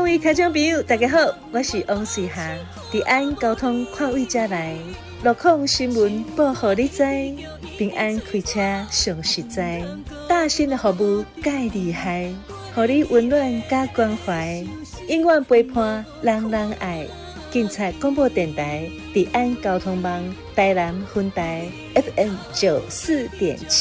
位听众朋友，大家好，我是王水霞，伫安交通看位遮来，路况新闻报互你知，平安开车上实在，大新的服务介厉害，互你温暖加关怀，永远陪伴人人爱。警察广播电台，伫安交通网台南分台 FM 94.7。